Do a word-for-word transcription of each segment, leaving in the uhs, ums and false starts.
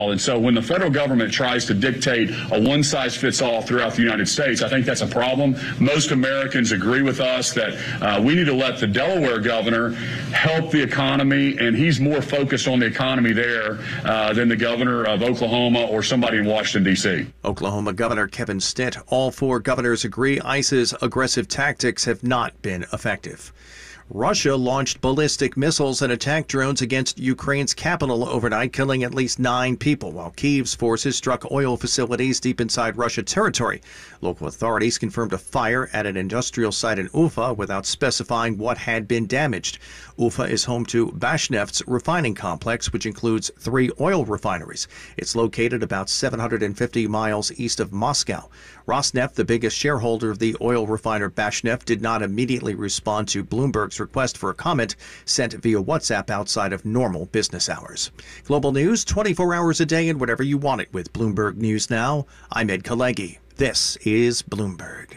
And so when the federal government tries to dictate a one-size-fits-all throughout the United States, I think that's a problem. Most Americans agree with us that uh, we need to let the Delaware governor help the economy, and he's more focused on the economy there uh, than the governor of Oklahoma or somebody in Washington, D C Oklahoma Governor Kevin Stitt. All four governors agree ICE's aggressive tactics have not been effective. Russia launched ballistic missiles and attack drones against Ukraine's capital overnight, killing at least nine people, while Kyiv's forces struck oil facilities deep inside Russia territory. Local authorities confirmed a fire at an industrial site in Ufa without specifying what had been damaged. Ufa is home to Bashnefte's refining complex, which includes three oil refineries. It's located about seven hundred fifty miles east of Moscow. Rosneft, the biggest shareholder of the oil refiner Bashneft, did not immediately respond to Bloomberg's request for a comment sent via WhatsApp outside of normal business hours. Global news twenty-four hours a day and whatever you want it with Bloomberg News Now. I'm Ed Kalegi. This is Bloomberg.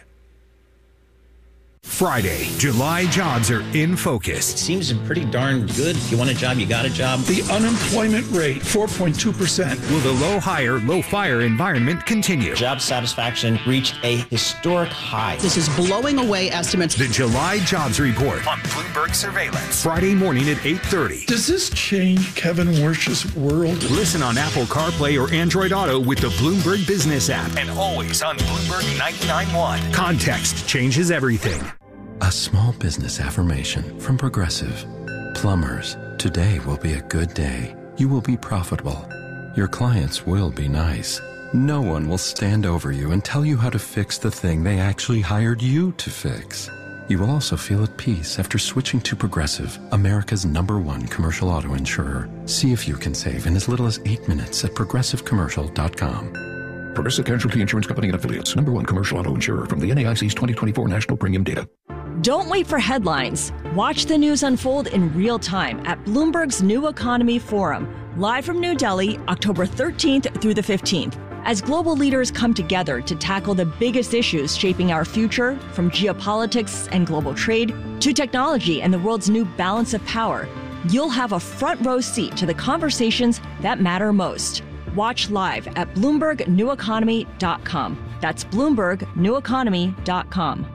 Friday, July jobs are in focus. It seems pretty darn good. If you want a job, you got a job. The unemployment rate, four point two percent. Will the low hire, low fire environment continue? Job satisfaction reached a historic high. This is blowing away estimates. The July Jobs Report on Bloomberg Surveillance. Friday morning at eight thirty. Does this change Kevin Wersch's world? Listen on Apple CarPlay or Android Auto with the Bloomberg Business app. And always on Bloomberg ninety-nine point one. Context changes everything. A small business affirmation from Progressive. Plumbers, today will be a good day. You will be profitable. Your clients will be nice. No one will stand over you and tell you how to fix the thing they actually hired you to fix. You will also feel at peace after switching to Progressive, America's number one commercial auto insurer. See if you can save in as little as eight minutes at progressive commercial dot com. Progressive Casualty Insurance Company and Affiliates, number one commercial auto insurer from the N A I C's twenty twenty-four National Premium Data. Don't wait for headlines. Watch the news unfold in real time at Bloomberg's New Economy Forum, live from New Delhi, October thirteenth through the fifteenth. As global leaders come together to tackle the biggest issues shaping our future, from geopolitics and global trade to technology and the world's new balance of power, you'll have a front row seat to the conversations that matter most. Watch live at Bloomberg New Economy dot com. That's Bloomberg New Economy dot com.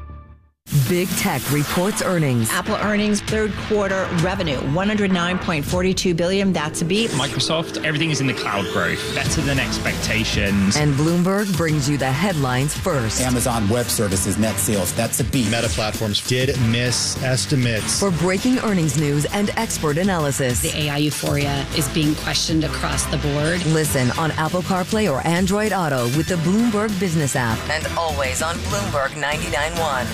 Big Tech reports earnings. Apple earnings, third quarter revenue, one hundred nine point four two billion dollars. That's a beat. Microsoft, everything is in the cloud growth, better than expectations. And Bloomberg brings you the headlines first. Amazon Web Services net sales, that's a beat. Meta Platforms did miss estimates. For breaking earnings news and expert analysis. The A I euphoria is being questioned across the board. Listen on Apple CarPlay or Android Auto with the Bloomberg Business app. And always on Bloomberg ninety-nine point one.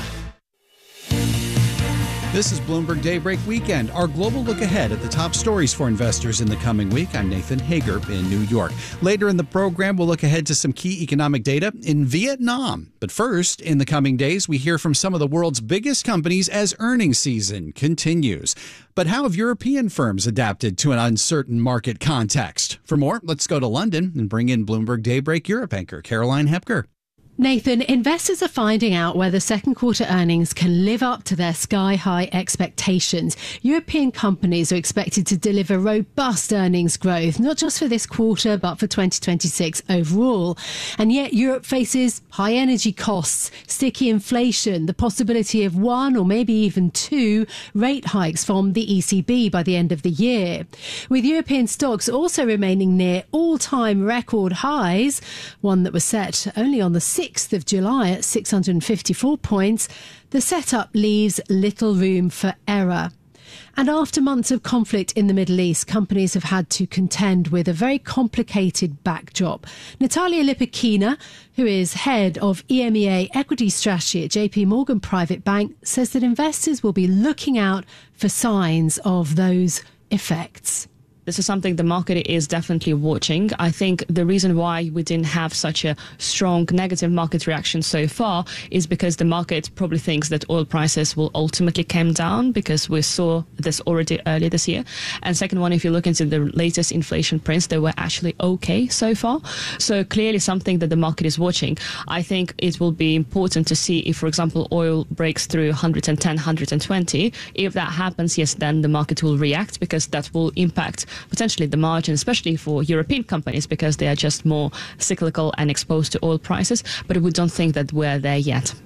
This is Bloomberg Daybreak Weekend, our global look ahead at the top stories for investors in the coming week. I'm Nathan Hager in New York. Later in the program, we'll look ahead to some key economic data in Vietnam. But first, in the coming days, we hear from some of the world's biggest companies as earnings season continues. But how have European firms adapted to an uncertain market context? For more, let's go to London and bring in Bloomberg Daybreak Europe anchor Caroline Hepker. Nathan, investors are finding out whether second quarter earnings can live up to their sky-high expectations. European companies are expected to deliver robust earnings growth, not just for this quarter, but for twenty twenty-six overall. And yet Europe faces high energy costs, sticky inflation, the possibility of one or maybe even two rate hikes from the E C B by the end of the year. With European stocks also remaining near all-time record highs, one that was set only on the sixth of July at six hundred fifty-four points, the setup leaves little room for error. And after months of conflict in the Middle East, companies have had to contend with a very complicated backdrop. Natalia Lipakina, who is head of E M E A equity strategy at J P Morgan Private Bank, says that investors will be looking out for signs of those effects. This is something the market is definitely watching. I think the reason why we didn't have such a strong negative market reaction so far is because the market probably thinks that oil prices will ultimately come down, because we saw this already earlier this year. And second one, if you look into the latest inflation prints, they were actually okay so far. So clearly something that the market is watching. I think it will be important to see if, for example, oil breaks through one hundred ten, one hundred twenty. If that happens, yes, then the market will react, because that will impact potentially the margin, especially for European companies, because they are just more cyclical and exposed to oil prices. But we don't think that we're there yet.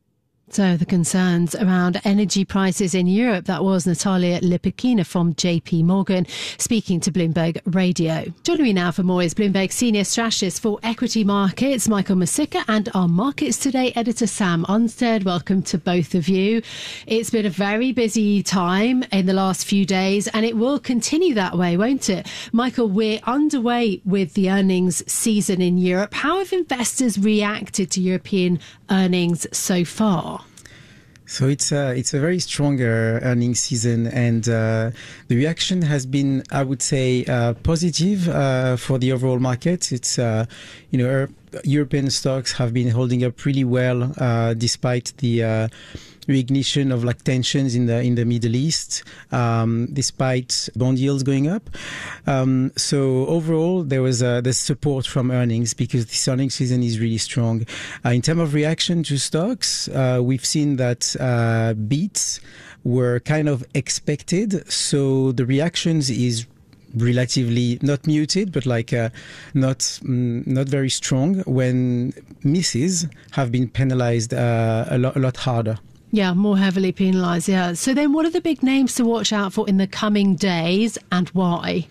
So the concerns around energy prices in Europe. That was Natalia Lipikina from J P Morgan speaking to Bloomberg Radio. Joining me now for more is Bloomberg Senior Strategist for Equity Markets, Michael Masika, and our Markets Today editor, Sam Unstead. Welcome to both of you. It's been a very busy time in the last few days, and it will continue that way, won't it? Michael, we're underway with the earnings season in Europe. How have investors reacted to European earnings so far? So it's a, it's a very strong uh, earnings season, and uh, the reaction has been, I would say, uh, positive uh, for the overall market. It's, uh, you know, European stocks have been holding up really well uh, despite the uh, reignition of like tensions in the in the Middle East, um, despite bond yields going up. Um, so overall, there was uh, the support from earnings because this earnings season is really strong. Uh, in terms of reaction to stocks, uh, we've seen that uh, beats were kind of expected. So the reactions is relatively not muted, but like uh, not mm, not very strong when misses have been penalized uh, a lot a lot harder. Yeah, more heavily penalised, yeah. So then what are the big names to watch out for in the coming days and why?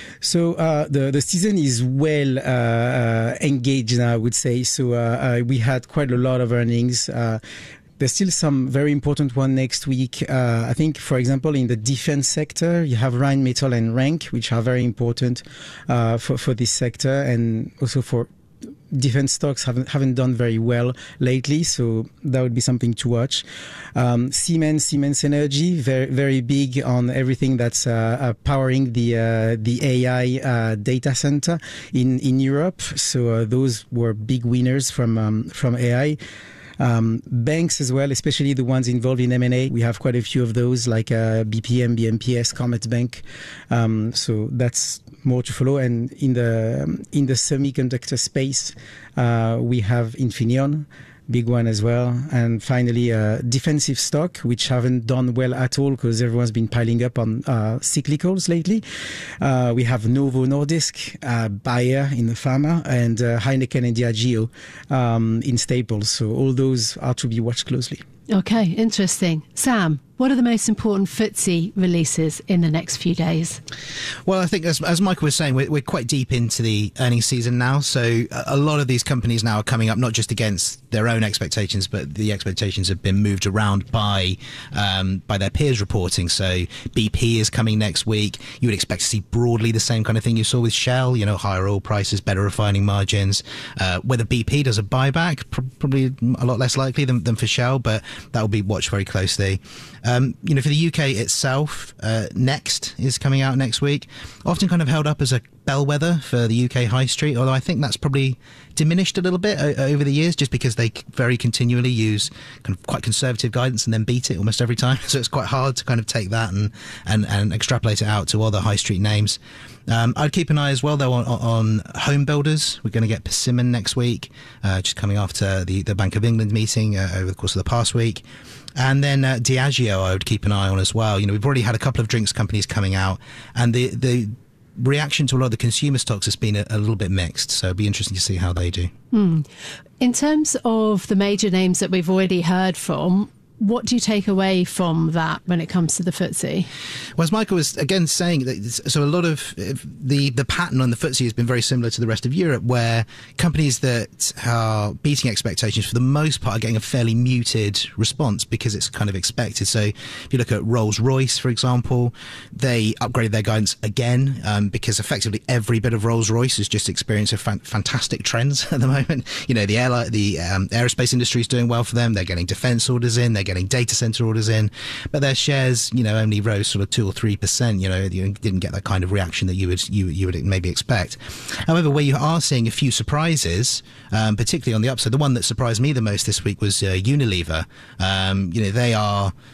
So uh, the the season is well uh, uh, engaged, I would say. So uh, uh, we had quite a lot of earnings. Uh, There's still some very important one next week. Uh, I think, for example, in the defense sector, you have Rheinmetall and Rank, which are very important uh, for, for this sector, and also for defense stocks haven't haven't done very well lately, so that would be something to watch. Um, Siemens, Siemens Energy, very very big on everything that's uh, uh, powering the uh, the A I uh, data center in in Europe. So uh, those were big winners from um, from A I. Um, banks as well, especially the ones involved in M and A. We have quite a few of those, like uh, B P M, B M P S, Commerzbank. Um, so that's more to follow. And in the um, in the semiconductor space, uh, we have Infineon, big one as well. And finally, uh, defensive stock, which haven't done well at all because everyone's been piling up on uh, cyclicals lately. Uh, we have Novo Nordisk, uh, Bayer in the pharma, and uh, Heineken and Diageo um, in staples. So all those are to be watched closely. Okay, interesting. Sam, what are the most important F T S E releases in the next few days? Well, I think as, as Michael was saying, we're, we're quite deep into the earnings season now. So a lot of these companies now are coming up not just against their own expectations, but the expectations have been moved around by um, by their peers reporting. So B P is coming next week. You would expect to see broadly the same kind of thing you saw with Shell, you know, higher oil prices, better refining margins. Uh, whether B P does a buyback, pr- probably a lot less likely than, than for Shell, but that will be watched very closely. Um, you know, for the U K itself, uh, Next is coming out next week. Often kind of held up as a bellwether for the U K high street, although I think that's probably diminished a little bit o- over the years just because they very continually use kind of quite conservative guidance and then beat it almost every time. So it's quite hard to kind of take that and, and, and extrapolate it out to other high street names. Um, I'd keep an eye as well, though, on, on home builders. We're going to get Persimmon next week, uh, just coming after the, the Bank of England meeting uh, over the course of the past week. And then uh, Diageo, I would keep an eye on as well. You know, we've already had a couple of drinks companies coming out, and the the reaction to a lot of the consumer stocks has been a, a little bit mixed. So it'd be interesting to see how they do. Hmm. In terms of the major names that we've already heard from, what do you take away from that when it comes to the F T S E? Well, as Michael was again saying, that so a lot of the the pattern on the F T S E has been very similar to the rest of Europe, where companies that are beating expectations for the most part are getting a fairly muted response because it's kind of expected. So if you look at Rolls-Royce, for example, they upgraded their guidance again um, because effectively every bit of Rolls-Royce is just experiencing fan- fantastic trends at the moment. You know, the airline, the um, aerospace industry is doing well for them. They're getting defence orders in. They're getting data center orders in, but their shares, you know, only rose sort of two or three percent. You know, you didn't get that kind of reaction that you would you you would maybe expect. However, where you are seeing a few surprises, um, particularly on the upside, the one that surprised me the most this week was uh, Unilever. Um, you know, they are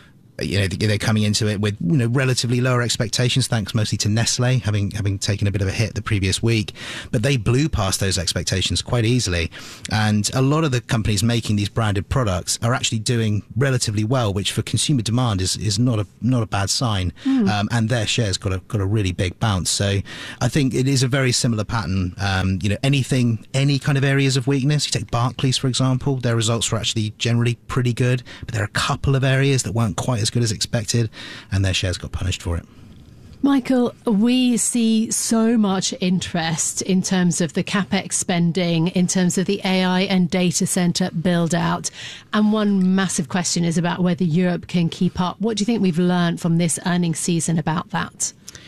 you know, they're coming into it with, you know, relatively lower expectations, thanks mostly to Nestle having having taken a bit of a hit the previous week. But they blew past those expectations quite easily. And a lot of the companies making these branded products are actually doing relatively well, which for consumer demand is, is not a not a bad sign. Mm. Um, and their shares got a got a really big bounce. So I think it is a very similar pattern. Um, you know, anything, any kind of areas of weakness. You take Barclays, for example, their results were actually generally pretty good, but there are a couple of areas that weren't quite as good as expected, and their shares got punished for it. Michael, we see so much interest in terms of the CapEx spending, in terms of the A I and data center build out. And one massive question is about whether Europe can keep up. What do you think we've learned from this earnings season about that?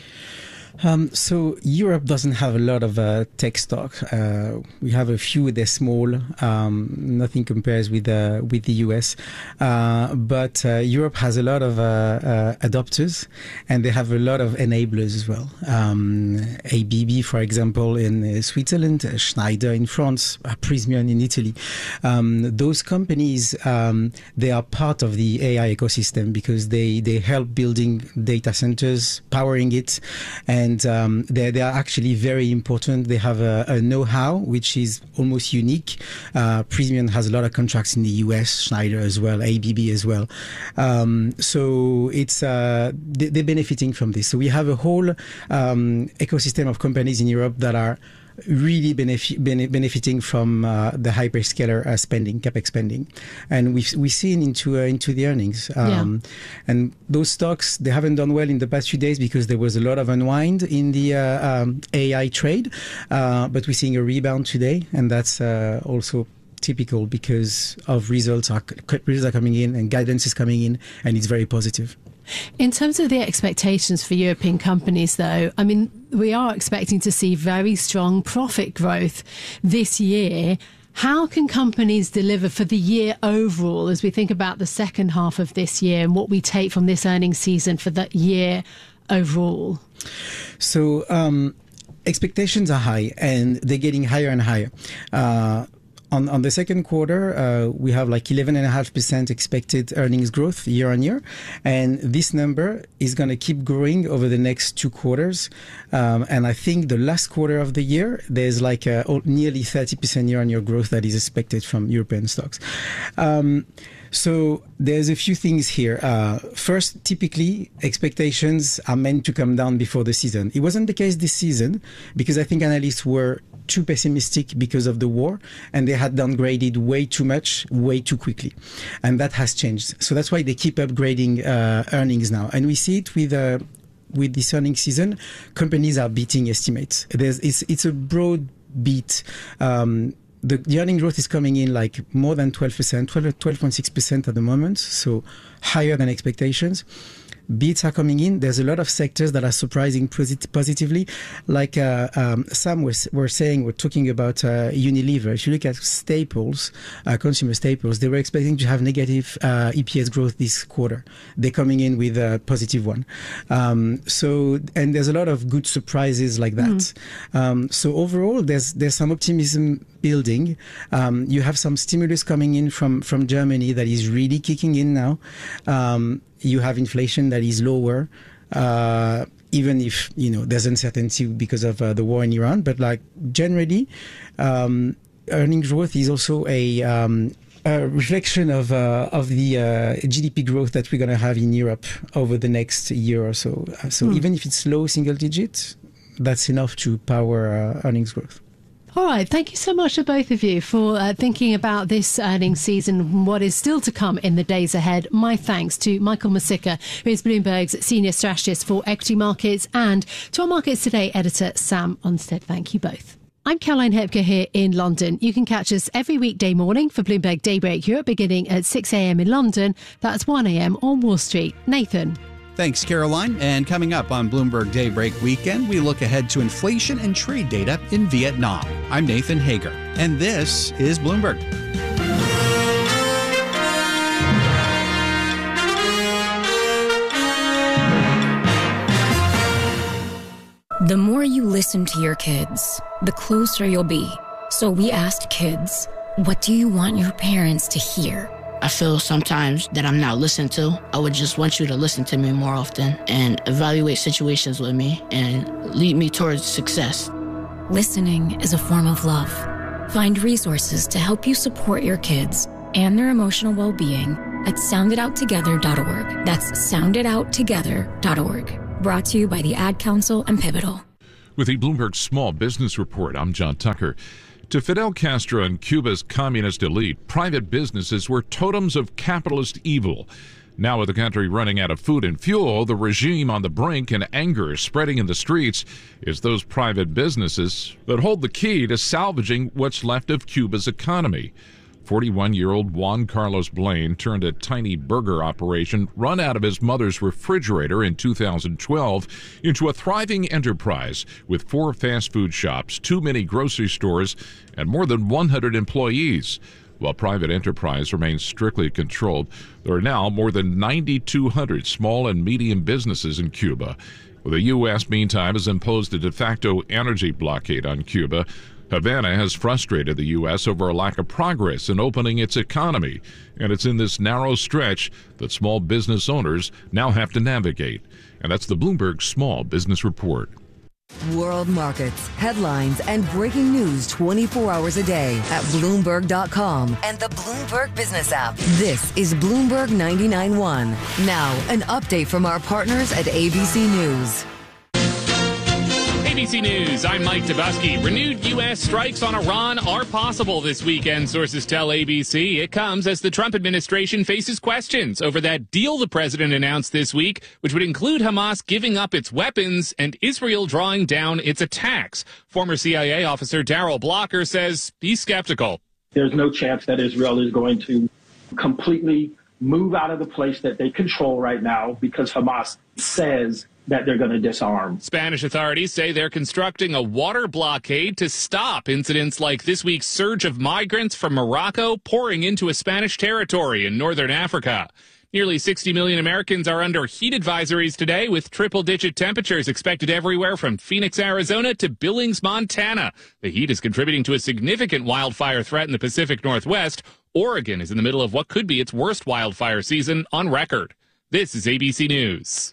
Um, so Europe doesn't have a lot of uh, tech stock. Uh, we have a few. They're small. Um, nothing compares with uh, with the U S. Uh, but uh, Europe has a lot of uh, uh, adopters, and they have a lot of enablers as well. Um, A B B, for example, in uh, Switzerland, uh, Schneider in France, uh, Prysmian in Italy. Um, those companies, um, they are part of the A I ecosystem because they they help building data centers, powering it, and And um, they, they are actually very important. They have a, a know-how which is almost unique. Uh, Prysmian has a lot of contracts in the U S, Schneider as well, A B B as well. Um, so it's uh, they, they're benefiting from this. So we have a whole um, ecosystem of companies in Europe that are really benefit, benefiting from uh, the hyperscaler uh, spending, CapEx spending, and we've we've seen into uh, into the earnings. Um, yeah. And those stocks, they haven't done well in the past few days because there was a lot of unwind in the uh, um, A I trade, uh, but we're seeing a rebound today, and that's uh, also typical because of results are results are coming in and guidance is coming in, and it's very positive. In terms of the expectations for European companies, though, I mean, we are expecting to see very strong profit growth this year. How can companies deliver for the year overall as we think about the second half of this year and what we take from this earnings season for the year overall? So um, expectations are high and they're getting higher and higher. Uh, On, on the second quarter, uh, we have like eleven point five percent expected earnings growth year on year. And this number is going to keep growing over the next two quarters. Um, and I think the last quarter of the year, there's like a, nearly thirty percent year on year growth that is expected from European stocks. Um, So there's a few things here. Uh, first, typically, expectations are meant to come down before the season. It wasn't the case this season because I think analysts were too pessimistic because of the war, and they had downgraded way too much, way too quickly. And that has changed. So that's why they keep upgrading uh, earnings now. And we see it with... Uh, with this earnings season, companies are beating estimates. There's, it's, it's a broad beat. Um, The, the earning growth is coming in like more than twelve percent, twelve point six percent at the moment, so higher than expectations. Beats are coming in. There's a lot of sectors that are surprising posit- positively. Like uh, um, Sam was were saying, we're talking about uh, Unilever. If you look at staples, uh, consumer staples, they were expecting to have negative uh, E P S growth this quarter. They're coming in with a positive one. Um, so, and there's a lot of good surprises like that. Mm. Um, so overall, there's there's some optimism building. Um, you have some stimulus coming in from from Germany that is really kicking in now. Um, You have inflation that is lower, uh, even if, you know, there's uncertainty because of uh, the war in Iran. But like generally, um, earnings growth is also a, um, a reflection of uh, of the uh, G D P growth that we're going to have in Europe over the next year or so. So mm. even if it's low single digits, that's enough to power uh, earnings growth. All right. Thank you so much to both of you for uh, thinking about this earnings season and what is still to come in the days ahead. My thanks to Michael Masicka, who is Bloomberg's senior strategist for equity markets, and to our Markets Today editor, Sam Onstead. Thank you both. I'm Caroline Hepker here in London. You can catch us every weekday morning for Bloomberg Daybreak Europe beginning at six a.m. in London. That's one a.m. on Wall Street. Nathan. Thanks, Caroline. And coming up on Bloomberg Daybreak Weekend, we look ahead to inflation and trade data in Vietnam. I'm Nathan Hager, and this is Bloomberg. The more you listen to your kids, the closer you'll be. So we asked kids, what do you want your parents to hear? I feel sometimes that I'm not listened to. I would just want you to listen to me more often and evaluate situations with me and lead me towards success. Listening is a form of love. Find resources to help you support your kids and their emotional well-being at sound it out together dot org. That's sound it out together dot org. Brought to you by the Ad Council and Pivotal. With the Bloomberg Small Business Report, I'm John Tucker. To Fidel Castro and Cuba's communist elite, private businesses were totems of capitalist evil. Now with the country running out of food and fuel, the regime on the brink and anger spreading in the streets, it's those private businesses that hold the key to salvaging what's left of Cuba's economy. forty-one-year-old Juan Carlos Blaine turned a tiny burger operation run out of his mother's refrigerator in two thousand twelve into a thriving enterprise with four fast food shops, two mini grocery stores, and more than one hundred employees. While private enterprise remains strictly controlled, there are now more than nine thousand two hundred small and medium businesses in Cuba. Well, the U S, meantime, has imposed a de facto energy blockade on Cuba. Havana has frustrated the U S over a lack of progress in opening its economy, and it's in this narrow stretch that small business owners now have to navigate. And that's the Bloomberg Small Business Report. World markets, headlines, and breaking news twenty-four hours a day at Bloomberg dot com and the Bloomberg Business app. This is Bloomberg ninety-nine point one. Now, an update from our partners at A B C News. A B C News, I'm Mike Dubusky. Renewed U S strikes on Iran are possible this weekend, sources tell A B C. It comes as the Trump administration faces questions over that deal the president announced this week, which would include Hamas giving up its weapons and Israel drawing down its attacks. Former C I A officer Darrell Blocker says he's skeptical. There's no chance that Israel is going to completely move out of the place that they control right now because Hamas says that they're going to disarm. Spanish authorities say they're constructing a water blockade to stop incidents like this week's surge of migrants from Morocco pouring into a Spanish territory in northern Africa. Nearly sixty million Americans are under heat advisories today, with triple-digit temperatures expected everywhere from Phoenix, Arizona to Billings, Montana. The heat is contributing to a significant wildfire threat in the Pacific Northwest. Oregon is in the middle of what could be its worst wildfire season on record. This is A B C News.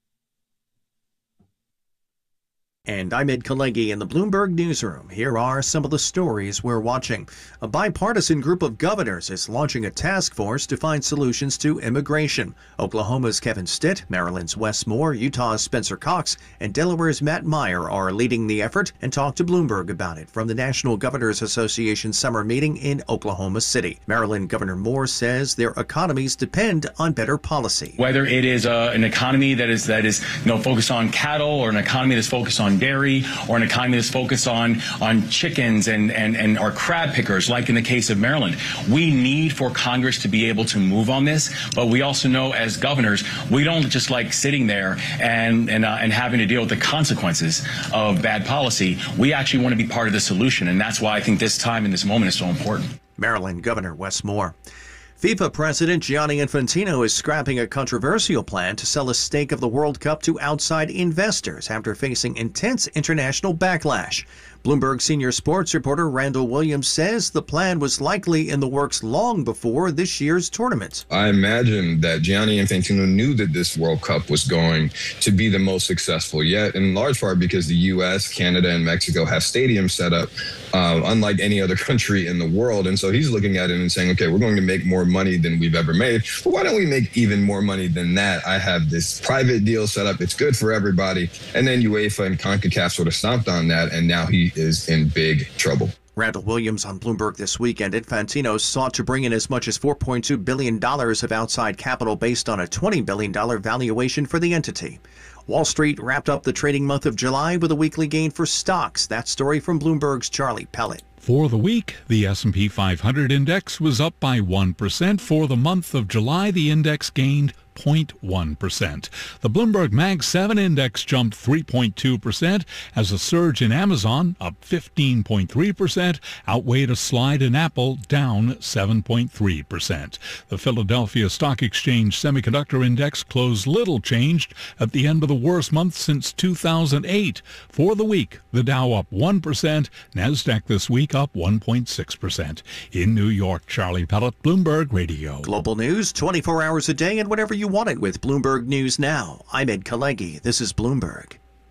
And I'm Ed Kalegi in the Bloomberg Newsroom. Here are some of the stories we're watching. A bipartisan group of governors is launching a task force to find solutions to immigration. Oklahoma's Kevin Stitt, Maryland's Wes Moore, Utah's Spencer Cox, and Delaware's Matt Meyer are leading the effort and talk to Bloomberg about it from the National Governors Association summer meeting in Oklahoma City. Maryland Governor Moore says their economies depend on better policy. Whether it is uh, an economy that is that is you know focused on cattle, or an economy that's focused on dairy, or an economy that's focused on on chickens and and and our crab pickers, like in the case of Maryland. We need for Congress to be able to move on this, but we also know as governors, we don't just like sitting there and and uh, and having to deal with the consequences of bad policy. We actually want to be part of the solution, and that's why I think this time and this moment is so important. Maryland Governor Wes Moore. FIFA President Gianni Infantino is scrapping a controversial plan to sell a stake of the World Cup to outside investors after facing intense international backlash. Bloomberg senior sports reporter Randall Williams says the plan was likely in the works long before this year's tournament. I imagine that Gianni Infantino knew that this World Cup was going to be the most successful yet, in large part because the U S, Canada, and Mexico have stadiums set up uh, unlike any other country in the world. And so he's looking at it and saying, okay, we're going to make more money than we've ever made. But why don't we make even more money than that? I have this private deal set up. It's good for everybody. And then UEFA and CONCACAF sort of stomped on that, and now he is in big trouble. Randall Williams on Bloomberg this weekend. Infantino sought to bring in as much as four point two billion dollars of outside capital based on a twenty billion dollars valuation for the entity. Wall Street wrapped up the trading month of July with a weekly gain for stocks. That story from Bloomberg's Charlie Pellet. For the week, the S and P five hundred index was up by one percent. For the month of July, the index gained point one percent. The Bloomberg Mag seven Index jumped three point two percent as a surge in Amazon, up fifteen point three percent, outweighed a slide in Apple, down seven point three percent. The Philadelphia Stock Exchange Semiconductor Index closed little changed at the end of the worst month since two thousand eight. For the week, the Dow up one percent, NASDAQ this week up one point six percent. In New York, Charlie Pellet, Bloomberg Radio. Global news twenty-four hours a day and whenever you want it with Bloomberg News Now. I'm Ed Kalegi. This is Bloomberg.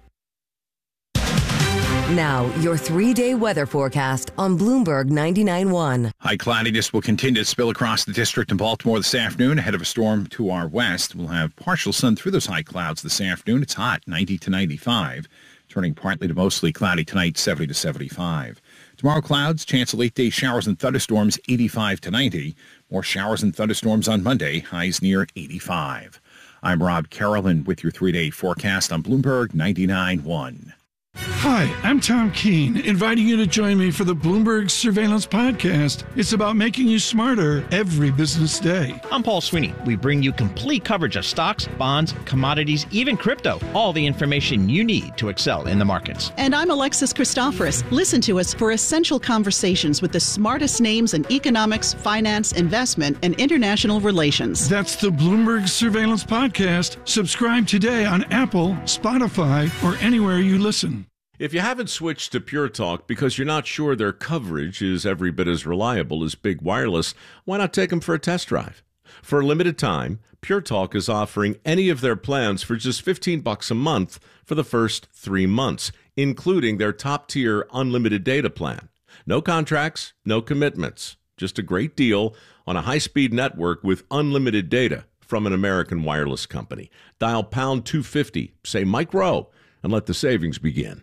Now, your three-day weather forecast on Bloomberg ninety-nine point one. High cloudiness will continue to spill across the district in Baltimore this afternoon ahead of a storm to our west. We'll have partial sun through those high clouds this afternoon. It's hot, ninety to ninety-five. Turning partly to mostly cloudy tonight, seventy to seventy-five. Tomorrow, clouds, chance of late-day showers and thunderstorms, eighty-five to ninety. More showers and thunderstorms on Monday, highs near eighty-five. I'm Rob Carolyn with your three-day forecast on Bloomberg ninety-nine point one. Hi, I'm Tom Keene, inviting you to join me for the Bloomberg Surveillance Podcast. It's about making you smarter every business day. I'm Paul Sweeney. We bring you complete coverage of stocks, bonds, commodities, even crypto. All the information you need to excel in the markets. And I'm Alexis Christoforous. Listen to us for essential conversations with the smartest names in economics, finance, investment, and international relations. That's the Bloomberg Surveillance Podcast. Subscribe today on Apple, Spotify, or anywhere you listen. If you haven't switched to Pure Talk because you're not sure their coverage is every bit as reliable as Big Wireless, why not take them for a test drive? For a limited time, Pure Talk is offering any of their plans for just fifteen bucks a month for the first three months, including their top-tier unlimited data plan. No contracts, no commitments, just a great deal on a high-speed network with unlimited data from an American wireless company. Dial pound two fifty, say Mike Rowe, and let the savings begin.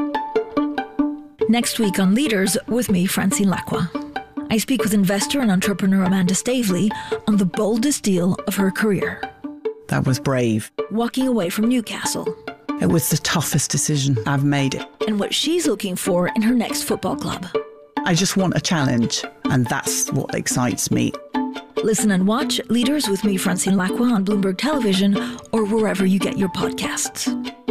Next week on Leaders with me, Francine Lacqua. I speak with investor and entrepreneur Amanda Stavely on the boldest deal of her career. That was brave. Walking away from Newcastle. It was the toughest decision I've made. And what she's looking for in her next football club. I just want a challenge, and that's what excites me. Listen and watch Leaders with me, Francine Lacqua, on Bloomberg Television or wherever you get your podcasts.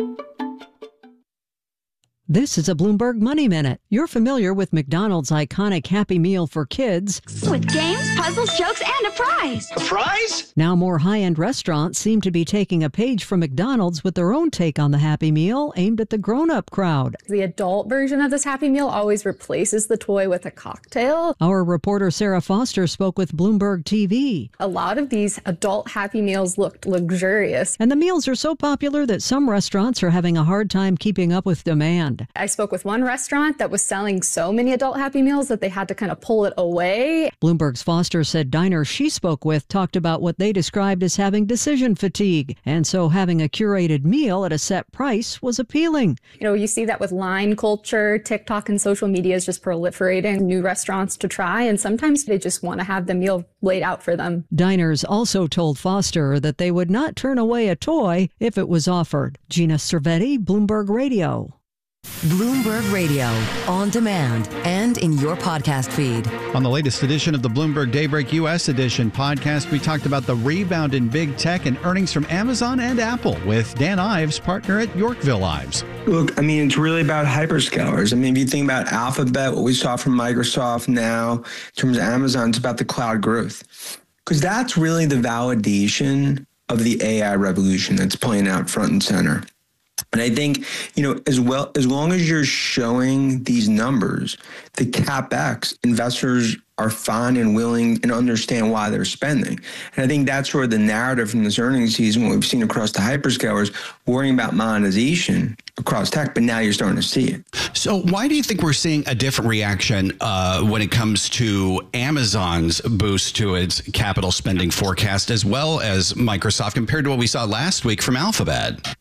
This is a Bloomberg Money Minute. You're familiar with McDonald's iconic Happy Meal for kids. With games, puzzles, jokes, and a prize. A prize? Now more high-end restaurants seem to be taking a page from McDonald's with their own take on the Happy Meal aimed at the grown-up crowd. The adult version of this Happy Meal always replaces the toy with a cocktail. Our reporter Sarah Foster spoke with Bloomberg T V. A lot of these adult Happy Meals looked luxurious. And the meals are so popular that some restaurants are having a hard time keeping up with demand. I spoke with one restaurant that was selling so many adult Happy Meals that they had to kind of pull it away. Bloomberg's Foster said diners she spoke with talked about what they described as having decision fatigue, and so having a curated meal at a set price was appealing. You know, you see that with line culture, TikTok and social media is just proliferating new restaurants to try, and sometimes they just want to have the meal laid out for them. Diners also told Foster that they would not turn away a toy if it was offered. Gina Cervetti, Bloomberg Radio. Bloomberg Radio, on demand and in your podcast feed. On the latest edition of the Bloomberg Daybreak U S Edition podcast, we talked about the rebound in big tech and earnings from Amazon and Apple with Dan Ives, partner at Yorkville Ives. Look, I mean, it's really about hyperscalers. I mean, if you think about Alphabet, what we saw from Microsoft now, in terms of Amazon, it's about the cloud growth. Because that's really the validation of the A I revolution that's playing out front and center. And I think, you know, as well, as long as you're showing these numbers, the CapEx, investors are fine and willing and understand why they're spending. And I think that's where the narrative from this earnings season, what we've seen across the hyperscalers, worrying about monetization across tech, but now you're starting to see it. So why do you think we're seeing a different reaction uh, when it comes to Amazon's boost to its capital spending forecast, as well as Microsoft, compared to what we saw last week from Alphabet?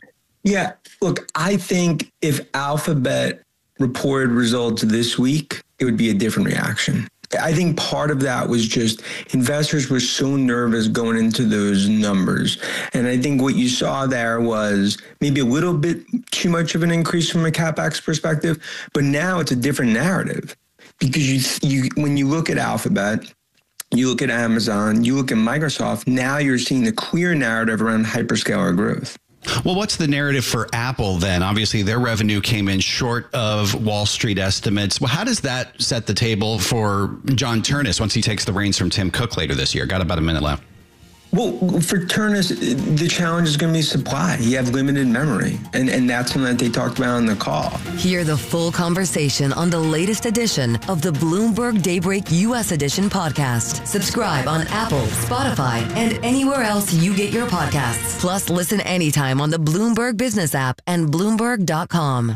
Yeah, look, I think if Alphabet reported results this week, it would be a different reaction. I think part of that was just investors were so nervous going into those numbers. And I think what you saw there was maybe a little bit too much of an increase from a CapEx perspective, but now it's a different narrative. Because you, you when you look at Alphabet, You look at Amazon, you look at Microsoft, now you're seeing the clear narrative around hyperscaler growth. Well, what's the narrative for Apple then? Obviously, their revenue came in short of Wall Street estimates. Well, how does that set the table for John Ternus once he takes the reins from Tim Cook later this year? Got about a minute left. Well, for Ternus, the challenge is going to be supply. You have limited memory, and, and that's something that they talked about on the call. Hear the full conversation on the latest edition of the Bloomberg Daybreak U S Edition podcast. Subscribe on Apple, Spotify, and anywhere else you get your podcasts. Plus, listen anytime on the Bloomberg Business app and Bloomberg dot com.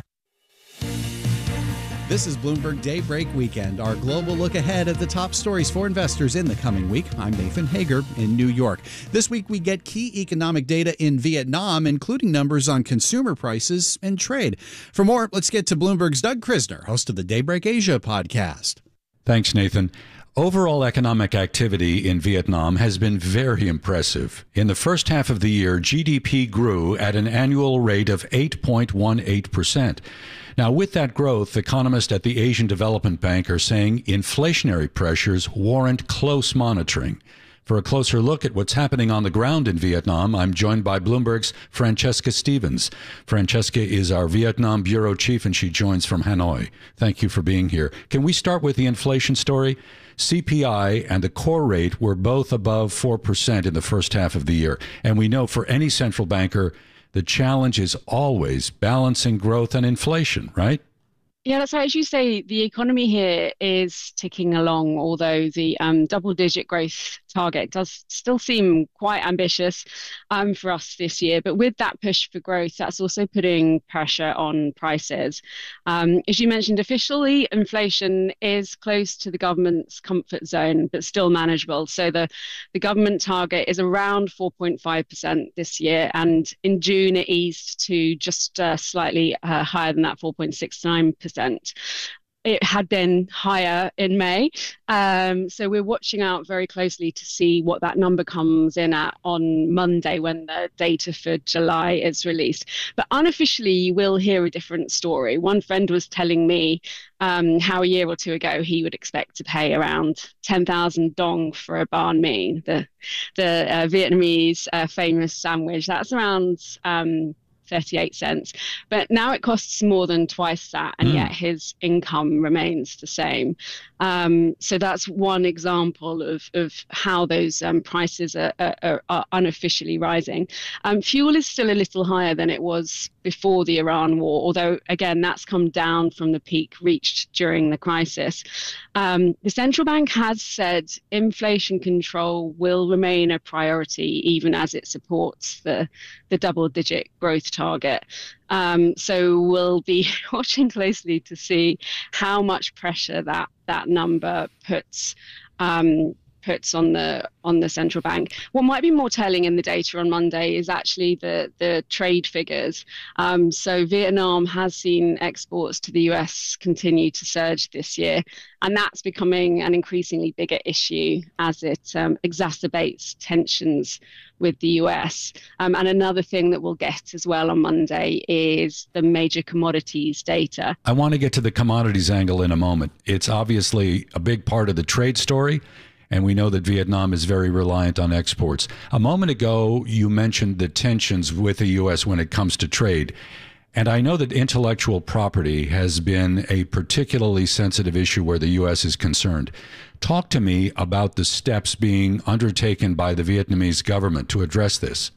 This is Bloomberg Daybreak Weekend, our global look ahead at the top stories for investors in the coming week. I'm Nathan Hager in New York. This week, we get key economic data in Vietnam, including numbers on consumer prices and trade. For more, let's get to Bloomberg's Doug Krisner, host of the Daybreak Asia podcast. Thanks, Nathan. Overall economic activity in Vietnam has been very impressive. In the first half of the year, G D P grew at an annual rate of eight point one eight percent. Now, with that growth, economists at the Asian Development Bank are saying inflationary pressures warrant close monitoring. For a closer look at what's happening on the ground in Vietnam, I'm joined by Bloomberg's Francesca Stevens. Francesca is our Vietnam bureau chief, and she joins from Hanoi. Thank you for being here. Can we start with the inflation story? C P I and the core rate were both above four percent in the first half of the year. And we know for any central banker, the challenge is always balancing growth and inflation, right? Yeah, that's right. As you say, the economy here is ticking along, although the um, double-digit growth target does still seem quite ambitious um, for us this year. But with that push for growth, that's also putting pressure on prices. Um, as you mentioned, officially, inflation is close to the government's comfort zone, but still manageable. So the, the government target is around four point five percent this year. And in June, it eased to just uh, slightly uh, higher than that, four point six nine percent. It had been higher in May. Um, so we're watching out very closely to see what that number comes in at on Monday when the data for July is released. But unofficially, you will hear a different story. One friend was telling me um, how a year or two ago he would expect to pay around ten thousand dong for a banh mi, the, the uh, Vietnamese uh, famous sandwich. That's around Um, thirty-eight cents. But now it costs more than twice that, and mm. yet his income remains the same. Um, so that's one example of, of how those um, prices are, are, are unofficially rising. Um, fuel is still a little higher than it was before the Iran war, although, again, that's come down from the peak reached during the crisis. Um, the central bank has said inflation control will remain a priority, even as it supports the, the double-digit growth target. Um, so we'll be watching closely to see how much pressure that that number puts um, puts on the on the central bank. What might be more telling in the data on Monday is actually the the trade figures. Um, so Vietnam has seen exports to the U S continue to surge this year, and that's becoming an increasingly bigger issue as it um, exacerbates tensions with the U S. Um, and another thing that we'll get as well on Monday is the major commodities data. I want to get to the commodities angle in a moment. It's obviously a big part of the trade story, and we know that Vietnam is very reliant on exports. A moment ago, you mentioned the tensions with the U S when it comes to trade. And I know that intellectual property has been a particularly sensitive issue where the U S is concerned. Talk to me about the steps being undertaken by the Vietnamese government to address this.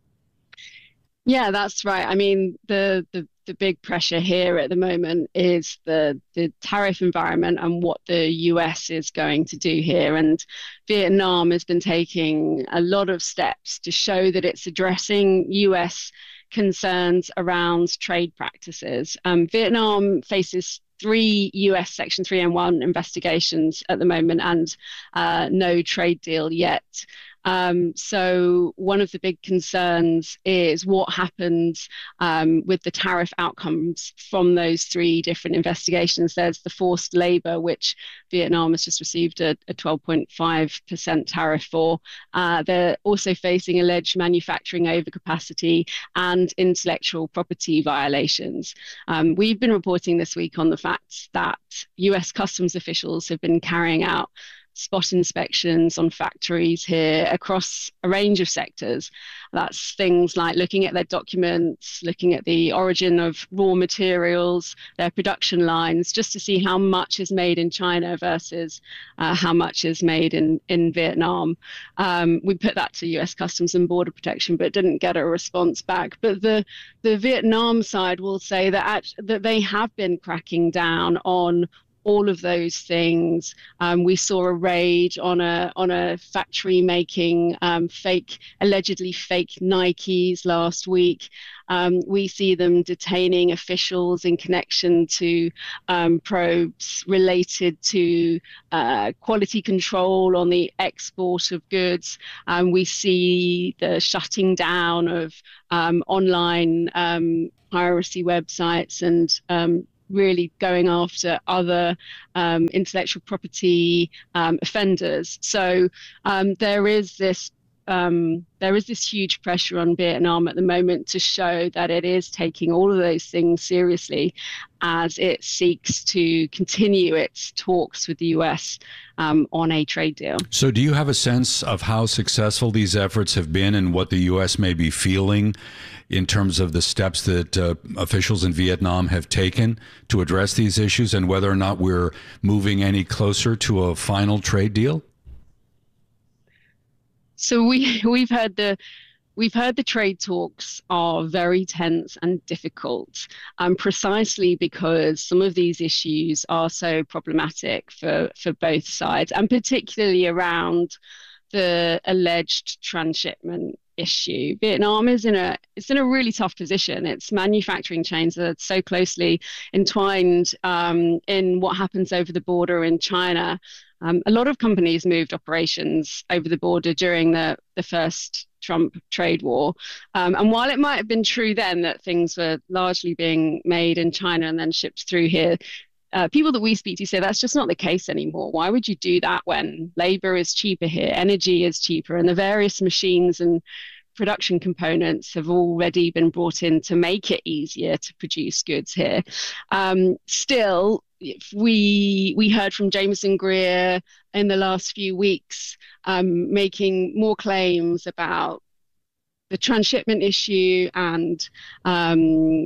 Yeah, that's right. I mean, the, the, the big pressure here at the moment is the, the tariff environment and what the U S is going to do here. And Vietnam has been taking a lot of steps to show that it's addressing U S concerns around trade practices. Um, Vietnam faces three U S Section three oh one investigations at the moment and uh, no trade deal yet. Um, so one of the big concerns is what happens um, with the tariff outcomes from those three different investigations. There's the forced labor, which Vietnam has just received a, a twelve point five percent tariff for. Uh, they're also facing alleged manufacturing overcapacity and intellectual property violations. Um, we've been reporting this week on the fact that U S customs officials have been carrying out spot inspections on factories here across a range of sectors. That's things like looking at their documents, looking at the origin of raw materials, their production lines, just to see how much is made in China versus uh, how much is made in, in Vietnam. Um, we put that to U S Customs and Border Protection, but didn't get a response back. But the, the Vietnam side will say that, at, that they have been cracking down on all of those things. Um, we saw a raid on a on a factory making um, fake, allegedly fake Nikes last week. Um, we see them detaining officials in connection to um, probes related to uh, quality control on the export of goods. Um, we see the shutting down of um, online um, piracy websites and um, really going after other um, intellectual property um, offenders. So um, there is this um, there is this huge pressure on Vietnam at the moment to show that it is taking all of those things seriously as it seeks to continue its talks with the U S um, on a trade deal. So do you have a sense of how successful these efforts have been and what the U S may be feeling in terms of the steps that uh, officials in Vietnam have taken to address these issues and whether or not we're moving any closer to a final trade deal? So we, we've heard the We've heard the trade talks are very tense and difficult, um, precisely because some of these issues are so problematic for, for both sides, and particularly around the alleged transshipment issue. Vietnam is in a it's in a really tough position. Its manufacturing chains are so closely entwined um, in what happens over the border in China. Um, a lot of companies moved operations over the border during the, the first Trump trade war. Um, and while it might have been true then that things were largely being made in China and then shipped through here, uh, people that we speak to say that's just not the case anymore. Why would you do that when labor is cheaper here, energy is cheaper, and the various machines and production components have already been brought in to make it easier to produce goods here. Um, still, if we we heard from Jameson Greer in the last few weeks um, making more claims about the transshipment issue and um,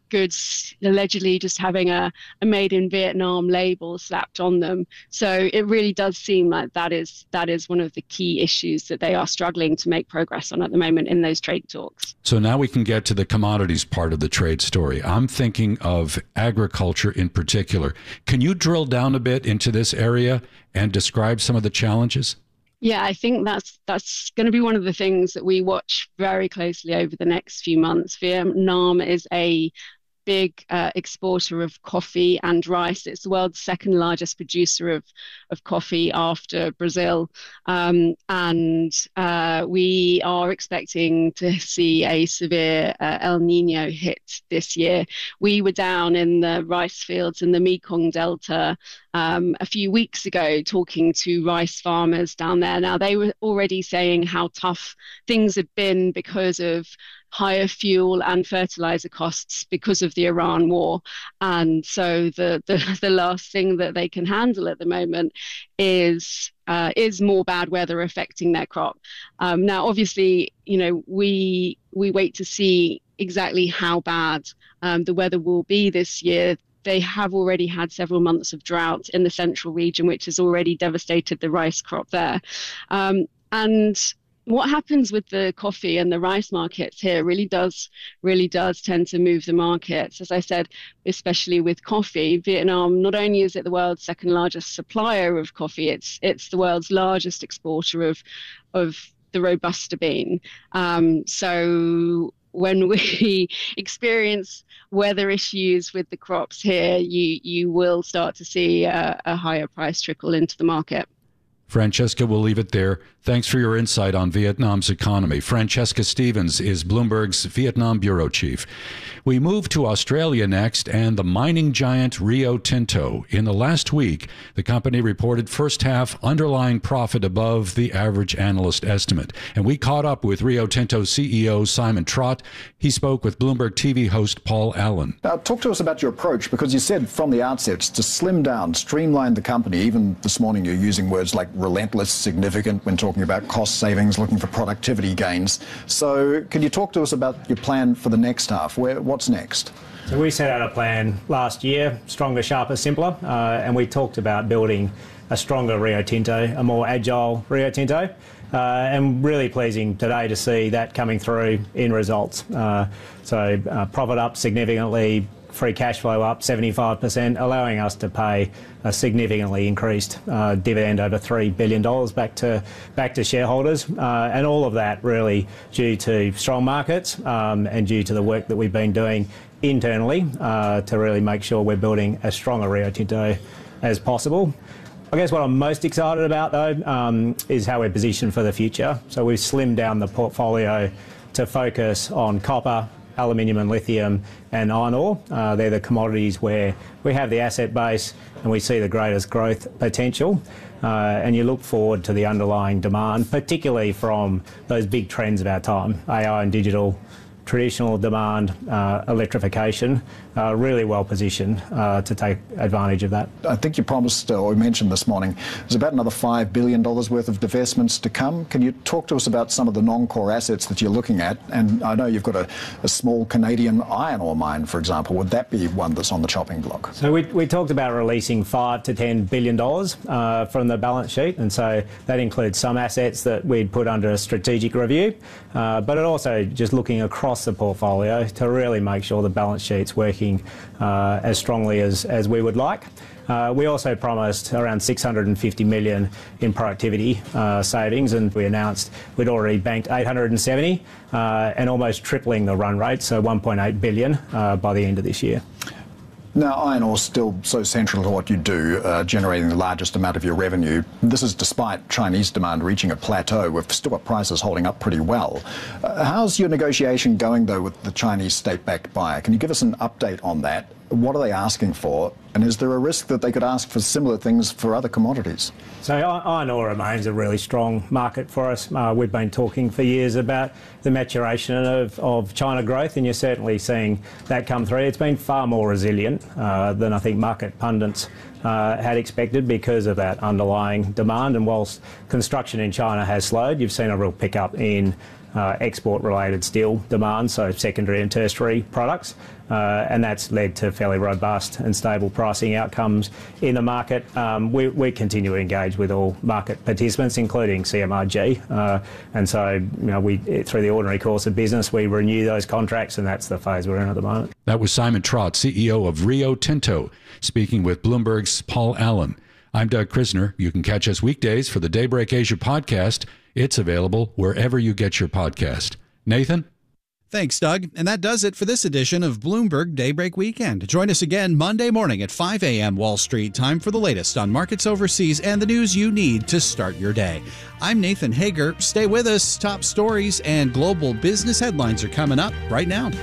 goods allegedly just having a, a made in Vietnam label slapped on them. So it really does seem like that is that is one of the key issues that they are struggling to make progress on at the moment in those trade talks. So now we can get to the commodities part of the trade story. I'm thinking of agriculture in particular. Can you drill down a bit into this area and describe some of the challenges? Yeah, I think that's that's going to be one of the things that we watch very closely over the next few months. Vietnam is a big uh, exporter of coffee and rice. It's the world's second largest producer of, of coffee after Brazil. Um, and uh, we are expecting to see a severe uh, El Nino hit this year. We were down in the rice fields in the Mekong Delta um, a few weeks ago talking to rice farmers down there. Now, they were already saying how tough things had been because of higher fuel and fertilizer costs because of the Iran war. And so the, the, the last thing that they can handle at the moment is uh, is more bad weather affecting their crop. Um, now, obviously, you know, we we wait to see exactly how bad um, the weather will be this year. They have already had several months of drought in the central region, which has already devastated the rice crop there. Um, and what happens with the coffee and the rice markets here really does really does tend to move the markets. As I said, especially with coffee, Vietnam, not only is it the world's second largest supplier of coffee, it's it's the world's largest exporter of of the Robusta bean. Um, so when we experience weather issues with the crops here, you you will start to see a, a higher price trickle into the market. Francesca, we'll leave it there. Thanks for your insight on Vietnam's economy. Francesca Stevens is Bloomberg's Vietnam bureau chief. We move to Australia next and the mining giant Rio Tinto. In the last week, the company reported first half underlying profit above the average analyst estimate. And we caught up with Rio Tinto C E O Simon Trott. He spoke with Bloomberg T V host Paul Allen. Now, talk to us about your approach, because you said from the outset to slim down, streamline the company. Even this morning, you're using words like relentless, significant when talking about cost savings, looking for productivity gains. So can you talk to us about your plan for the next half? Where, what's next? So we set out a plan last year, stronger, sharper, simpler, uh, and we talked about building a stronger Rio Tinto, a more agile Rio Tinto. Uh, and really pleasing today to see that coming through in results. Uh, so uh, profit up significantly, free cash flow up seventy-five percent, allowing us to pay a significantly increased uh, dividend over three billion dollars back to back to shareholders. Uh, and all of that really due to strong markets um, and due to the work that we've been doing internally uh, to really make sure we're building as strong a Rio Tinto as possible. I guess what I'm most excited about, though, um, is how we're positioned for the future. So we've slimmed down the portfolio to focus on copper, aluminium and lithium and iron ore. Uh, they're the commodities where we have the asset base and we see the greatest growth potential. Uh, and you look forward to the underlying demand, particularly from those big trends of our time, A I and digital, traditional demand, uh, electrification, uh, really well positioned uh, to take advantage of that. I think you promised, or mentioned this morning, there's about another five billion dollars worth of divestments to come. Can you talk to us about some of the non-core assets that you're looking at? And I know you've got a, a small Canadian iron ore mine, for example. Would that be one that's on the chopping block? So we, we talked about releasing five to ten billion dollars uh, from the balance sheet, and so that includes some assets that we'd put under a strategic review, uh, but it also just looking across the portfolio to really make sure the balance sheet's working uh, as strongly as, as we would like. Uh, we also promised around six hundred fifty million dollars in productivity uh, savings, and we announced we'd already banked eight hundred seventy uh, and almost tripling the run rate, so one point eight billion dollars uh, by the end of this year. Now, iron ore is still so central to what you do, uh, generating the largest amount of your revenue. This is despite Chinese demand reaching a plateau, with still prices holding up pretty well. Uh, how's your negotiation going, though, with the Chinese state-backed buyer? Can you give us an update on that? What are they asking for? And is there a risk that they could ask for similar things for other commodities? So iron ore remains a really strong market for us. Uh, we've been talking for years about the maturation of, of China growth, and you're certainly seeing that come through. It's been far more resilient uh, than I think market pundits uh, had expected because of that underlying demand. And whilst construction in China has slowed, you've seen a real pickup in Uh, export-related steel demand, so secondary and tertiary products, uh, and that's led to fairly robust and stable pricing outcomes in the market. Um, we, we continue to engage with all market participants, including C M R G, uh, and so you know we through the ordinary course of business we renew those contracts, and that's the phase we're in at the moment. That was Simon Trott, C E O of Rio Tinto, speaking with Bloomberg's Paul Allen. I'm Doug Krisner. You can catch us weekdays for the Daybreak Asia podcast. It's available wherever you get your podcast. Nathan? Thanks, Doug. And that does it for this edition of Bloomberg Daybreak Weekend. Join us again Monday morning at five a.m. Wall Street time for the latest on markets overseas and the news you need to start your day. I'm Nathan Hager. Stay with us. Top stories and global business headlines are coming up right now.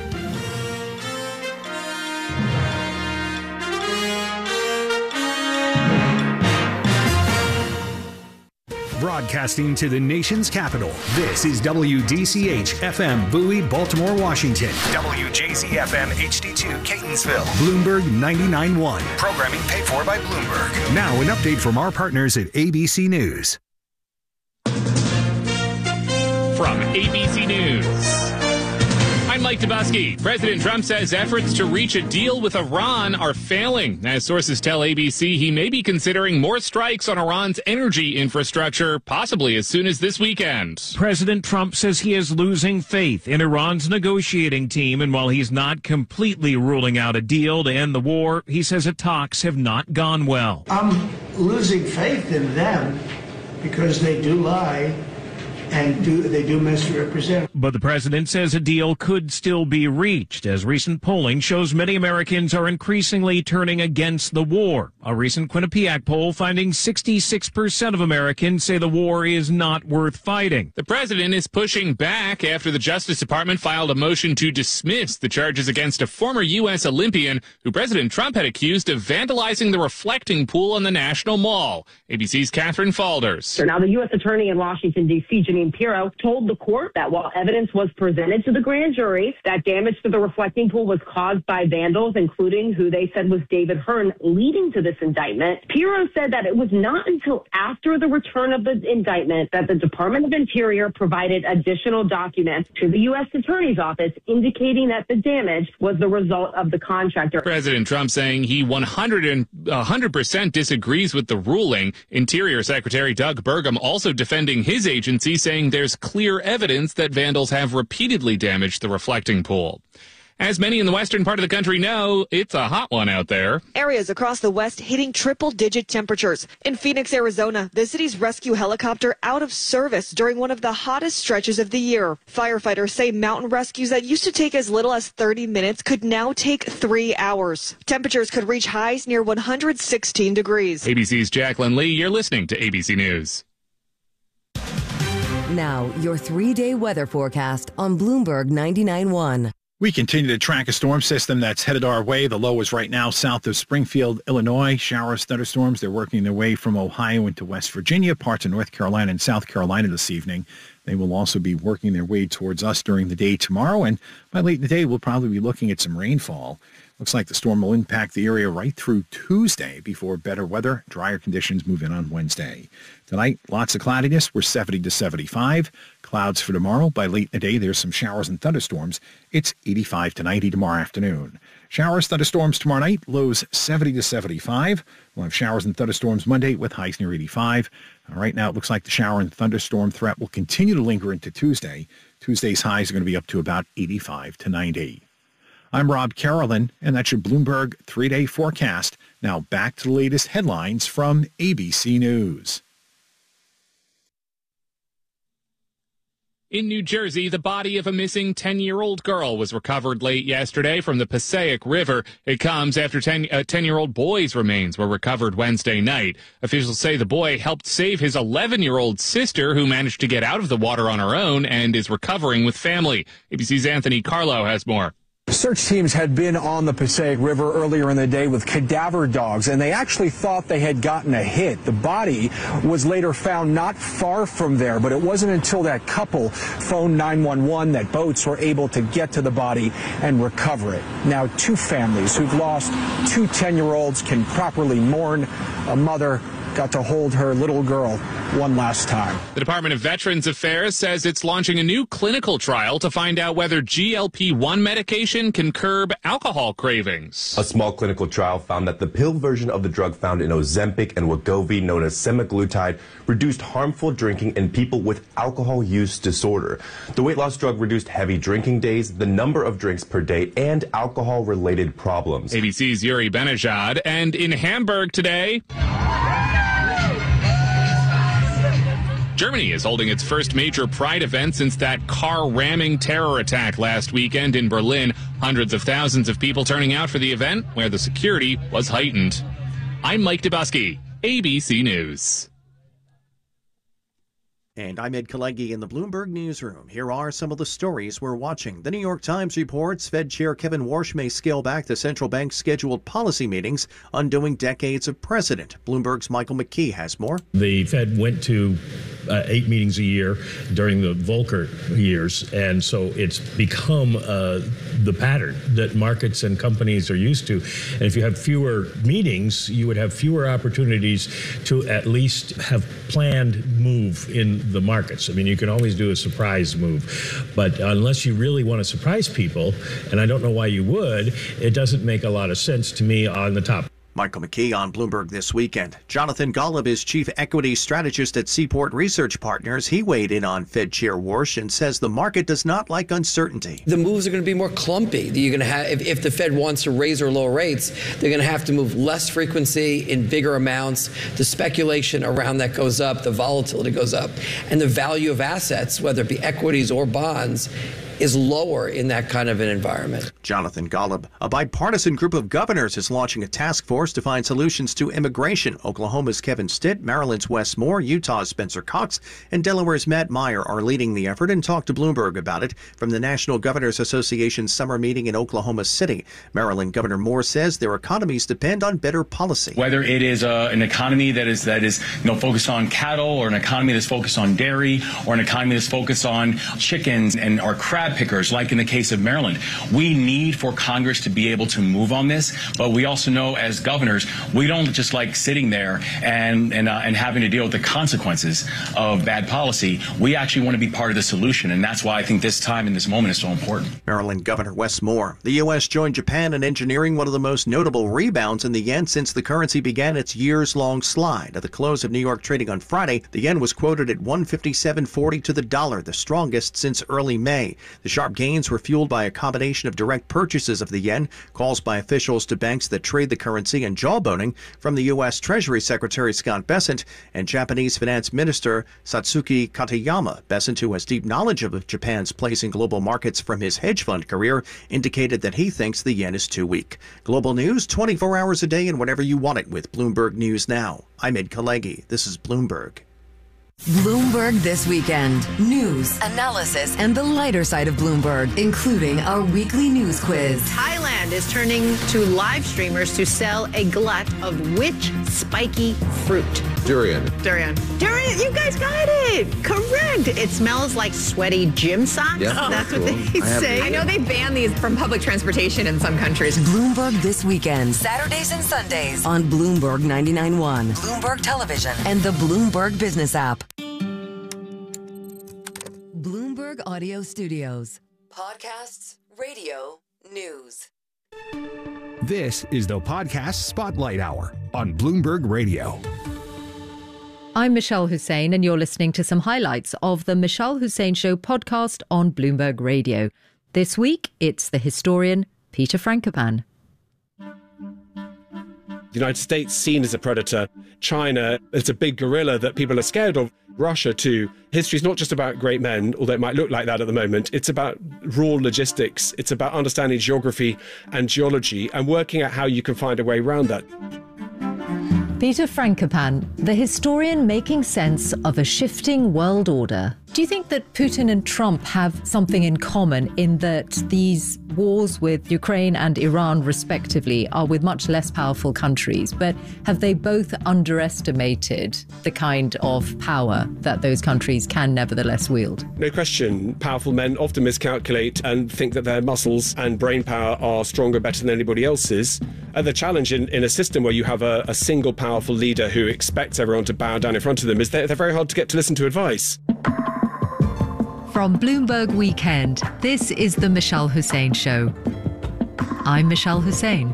Broadcasting to the nation's capital, this is W D C H F M Bowie, Baltimore, Washington. W J Z F M H D two, Catonsville. Bloomberg ninety-nine point one. Programming paid for by Bloomberg. Now an update from our partners at A B C News. From A B C News, I'm Mike Dubusky. President Trump says efforts to reach a deal with Iran are failing. As sources tell A B C, he may be considering more strikes on Iran's energy infrastructure, possibly as soon as this weekend. President Trump says he is losing faith in Iran's negotiating team, and while he's not completely ruling out a deal to end the war, he says the talks have not gone well. I'm losing faith in them because they do lie. And do, they do misrepresent. But the president says a deal could still be reached, as recent polling shows many Americans are increasingly turning against the war. A recent Quinnipiac poll finding sixty-six percent of Americans say the war is not worth fighting. The president is pushing back after the Justice Department filed a motion to dismiss the charges against a former U S Olympian who President Trump had accused of vandalizing the reflecting pool on the National Mall. A B C's Catherine Falders. So now the U S attorney in Washington, D C, Janine Pirro, told the court that while evidence was presented to the grand jury, that damage to the reflecting pool was caused by vandals, including who they said was David Hearn, leading to this indictment. Pirro said that it was not until after the return of the indictment that the Department of Interior provided additional documents to the U S Attorney's Office indicating that the damage was the result of the contractor. President Trump saying he one hundred percent disagrees with the ruling. Interior Secretary Doug Burgum also defending his agency, saying there's clear evidence that vandals have repeatedly damaged the reflecting pool. As many in the western part of the country know, it's a hot one out there. Areas across the west hitting triple-digit temperatures. In Phoenix, Arizona, the city's rescue helicopter out of service during one of the hottest stretches of the year. Firefighters say mountain rescues that used to take as little as thirty minutes could now take three hours. Temperatures could reach highs near one hundred sixteen degrees. A B C's Jacqueline Lee, you're listening to A B C News. Now, your three-day weather forecast on Bloomberg ninety-nine point one. We continue to track a storm system that's headed our way. The low is right now south of Springfield, Illinois. Showers, thunderstorms, they're working their way from Ohio into West Virginia, parts of North Carolina and South Carolina this evening. They will also be working their way towards us during the day tomorrow, and by late in the day, we'll probably be looking at some rainfall. Looks like the storm will impact the area right through Tuesday before better weather, drier conditions move in on Wednesday. Tonight, lots of cloudiness. We're seventy to seventy-five. Clouds for tomorrow. By late in the day, there's some showers and thunderstorms. It's eighty-five to ninety tomorrow afternoon. Showers, thunderstorms tomorrow night. Lows seventy to seventy-five. We'll have showers and thunderstorms Monday with highs near eighty-five. Right now, it looks like the shower and thunderstorm threat will continue to linger into Tuesday. Tuesday's highs are going to be up to about eighty-five to ninety. I'm Rob Carolyn, and that's your Bloomberg three-day forecast. Now back to the latest headlines from A B C News. In New Jersey, the body of a missing ten-year-old girl was recovered late yesterday from the Passaic River. It comes after ten, a ten-year-old boy's remains were recovered Wednesday night. Officials say the boy helped save his eleven-year-old sister, who managed to get out of the water on her own and is recovering with family. A B C's Anthony Carlo has more. Search teams had been on the Passaic River earlier in the day with cadaver dogs, and they actually thought they had gotten a hit. The body was later found not far from there, but it wasn't until that couple phoned nine one one that boats were able to get to the body and recover it. Now, two families who've lost two ten-year-olds can properly mourn. A mother got to hold her little girl one last time. The Department of Veterans Affairs says it's launching a new clinical trial to find out whether G L P one medication can curb alcohol cravings. A small clinical trial found that the pill version of the drug found in Ozempic and Wegovy, known as semaglutide, reduced harmful drinking in people with alcohol use disorder. The weight loss drug reduced heavy drinking days, the number of drinks per day, and alcohol-related problems. A B C's Yuri Benajad. And in Hamburg today, Germany is holding its first major Pride event since that car-ramming terror attack last weekend in Berlin. Hundreds of thousands of people turning out for the event, where the security was heightened. I'm Mike Dubusky, A B C News. And I'm Ed Kalegi in the Bloomberg Newsroom. Here are some of the stories we're watching. The New York Times reports Fed Chair Kevin Warsh may scale back the central bank's scheduled policy meetings, undoing decades of precedent. Bloomberg's Michael McKee has more. The Fed went to uh, eight meetings a year during the Volcker years, and so it's become uh, the pattern that markets and companies are used to. And if you have fewer meetings, you would have fewer opportunities to at least have planned move in the markets. I mean, you can always do a surprise move, but unless you really want to surprise people, and I don't know why you would, it doesn't make a lot of sense to me on the top. Michael McKee on Bloomberg This Weekend. Jonathan Golub is chief equity strategist at Seaport Research Partners. He weighed in on Fed Chair Warsh and says the market does not like uncertainty. The moves are going to be more clumpy. You're going to have, if, if the Fed wants to raise or lower rates, they're going to have to move less frequency in bigger amounts. The speculation around that goes up, the volatility goes up, and the value of assets, whether it be equities or bonds, is lower in that kind of an environment. Jonathan Golub. A bipartisan group of governors is launching a task force to find solutions to immigration. Oklahoma's Kevin Stitt, Maryland's Wes Moore, Utah's Spencer Cox, and Delaware's Matt Meyer are leading the effort and talked to Bloomberg about it from the National Governors Association's summer meeting in Oklahoma City. Maryland Governor Moore says their economies depend on better policy. Whether it is uh, an economy that is that is you know focused on cattle, or an economy that's focused on dairy, or an economy that's focused on chickens and our crab pickers, like in the case of Maryland, we need for Congress to be able to move on this. But we also know, as governors, we don't just like sitting there and and uh, and having to deal with the consequences of bad policy. We actually want to be part of the solution, and that's why I think this time and this moment is so important. Maryland Governor Wes Moore. The U S joined Japan in engineering one of the most notable rebounds in the yen since the currency began its years-long slide. At the close of New York trading on Friday, the yen was quoted at one fifty-seven forty to the dollar, the strongest since early May. The sharp gains were fueled by a combination of direct purchases of the yen, calls by officials to banks that trade the currency, and jawboning from the U S Treasury Secretary Scott Bessent and Japanese Finance Minister Satsuki Katayama. Bessent, who has deep knowledge of Japan's place in global markets from his hedge fund career, indicated that he thinks the yen is too weak. Global news twenty-four hours a day and whenever you want it with Bloomberg News Now. I'm Ed Kalegi. This is Bloomberg. Bloomberg This Weekend. News, analysis, and the lighter side of Bloomberg, including our weekly news quiz. Thailand is turning to live streamers to sell a glut of which spiky fruit? Durian. Durian. Durian, you guys got it. Correct. It smells like sweaty gym socks. Yeah, oh, that's cool. what they I say. I know they ban these from public transportation in some countries. Bloomberg This Weekend. Saturdays and Sundays on Bloomberg ninety-nine point one, Bloomberg Television, and the Bloomberg Business app. Bloomberg Audio Studios. Podcasts, radio, news. This is the Podcast Spotlight Hour on Bloomberg Radio. I'm Michelle Hussein, and you're listening to some highlights of the Michelle Hussein Show podcast on Bloomberg Radio. This week, it's the historian Peter Frankopan. The United States seen as a predator, China as a big gorilla that people are scared of, Russia too. History is not just about great men, although it might look like that at the moment. It's about raw logistics. It's about understanding geography and geology and working out how you can find a way around that. Peter Frankopan, the historian making sense of a shifting world order. Do you think that Putin and Trump have something in common in that these wars with Ukraine and Iran, respectively, are with much less powerful countries, but have they both underestimated the kind of power that those countries can nevertheless wield? No question. Powerful men often miscalculate and think that their muscles and brain power are stronger, better than anybody else's. And the challenge in, in a system where you have a, a single powerful leader who expects everyone to bow down in front of them is they're, they're very hard to get to listen to advice. From Bloomberg Weekend, this is the Michelle Hussein Show. I'm Michelle Hussein.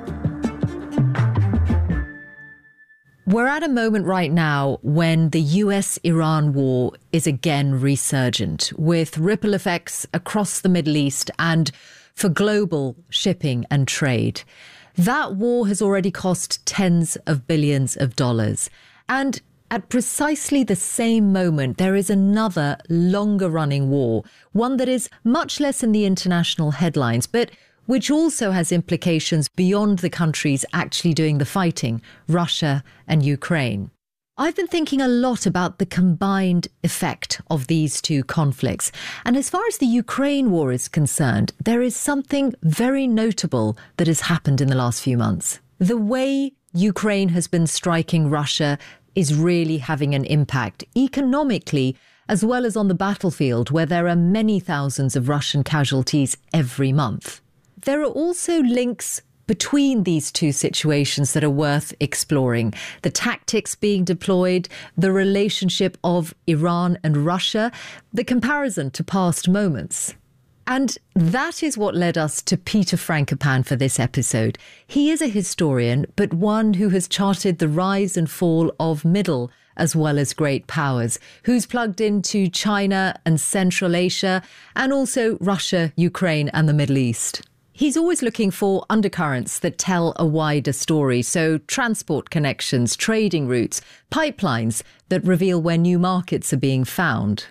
We're at a moment right now when the U S Iran war is again resurgent, with ripple effects across the Middle East and for global shipping and trade. That war has already cost tens of billions of dollars. And at precisely the same moment, there is another longer-running war, one that is much less in the international headlines, but which also has implications beyond the countries actually doing the fighting, Russia and Ukraine. I've been thinking a lot about the combined effect of these two conflicts. And as far as the Ukraine war is concerned, there is something very notable that has happened in the last few months. The way Ukraine has been striking Russia is really having an impact economically, as well as on the battlefield, where there are many thousands of Russian casualties every month. There are also links between these two situations that are worth exploring. The tactics being deployed, the relationship of Iran and Russia, the comparison to past moments. And that is what led us to Peter Frankopan for this episode. He is a historian, but one who has charted the rise and fall of middle as well as great powers, who's plugged into China and Central Asia, and also Russia, Ukraine and the Middle East. He's always looking for undercurrents that tell a wider story, so transport connections, trading routes, pipelines that reveal where new markets are being found.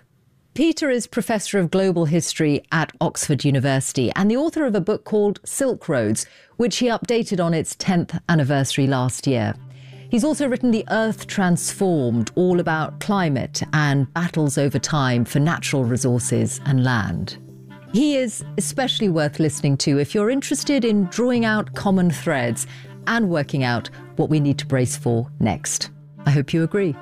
Peter is Professor of Global History at Oxford University and the author of a book called Silk Roads, which he updated on its tenth anniversary last year. He's also written The Earth Transformed, all about climate and battles over time for natural resources and land. He is especially worth listening to if you're interested in drawing out common threads and working out what we need to brace for next. I hope you agree.